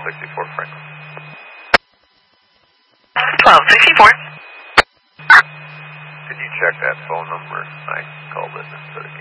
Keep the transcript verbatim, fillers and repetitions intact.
sixty-four Franklin. twelve sixty-four. Could you check that phone number? I called it instead of